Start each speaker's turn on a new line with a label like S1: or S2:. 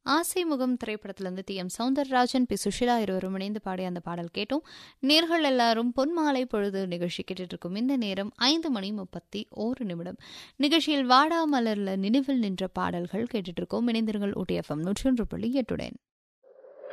S1: ஆசை முகம் திரைப்படத்திலிருந்து D M Soundararajan, B Sushila இருவரும் இணைந்து பாடிய அந்த பாடல் கேட்டோம். நேர்கள் எல்லாரும் பொன்மாலை பொழுது நிகழ்ச்சி கேட்டுட்டு இருக்கும் இந்த நேரம் 5:31 நிகழ்ச்சியில் வாடா மலர்ல நினைவில் நின்ற பாடல்கள் கேட்டுட்டு இருக்கோம். இணைந்தர்கள் OTFM 101.8.